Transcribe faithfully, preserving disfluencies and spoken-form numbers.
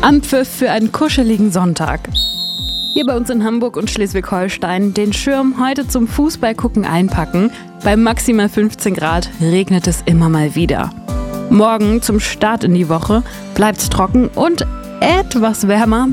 Anpfiff für einen kuscheligen Sonntag. Hier bei uns in Hamburg und Schleswig-Holstein den Schirm heute zum Fußballgucken einpacken. Bei maximal fünfzehn Grad regnet es immer mal wieder. Morgen zum Start in die Woche bleibt es trocken und etwas wärmer